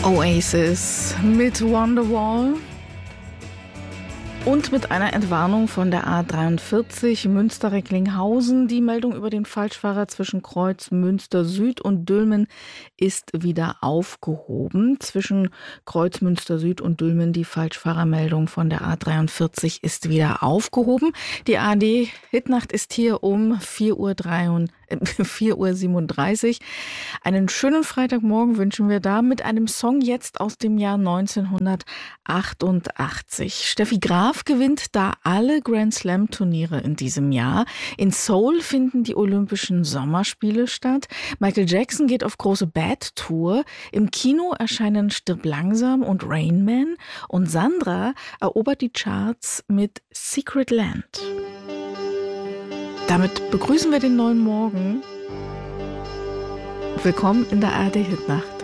Oasis mit Wonderwall und mit einer Entwarnung von der A43 Münster-Recklinghausen. Die Meldung über den Falschfahrer zwischen Kreuz Münster Süd und Dülmen ist wieder aufgehoben. Zwischen Kreuz Münster Süd und Dülmen die Falschfahrermeldung von der A43 ist wieder aufgehoben. Die ARD Hitnacht ist hier um 4:37 Uhr. Einen schönen Freitagmorgen wünschen wir da mit einem Song jetzt aus dem Jahr 1988. Steffi Graf gewinnt da alle Grand Slam Turniere in diesem Jahr. In Seoul finden die Olympischen Sommerspiele statt. Michael Jackson geht auf große Bad Tour. Im Kino erscheinen Stirb langsam und Rain Man. Und Sandra erobert die Charts mit Secret Land. Damit begrüßen wir den neuen Morgen. Willkommen in der ARD Hitnacht.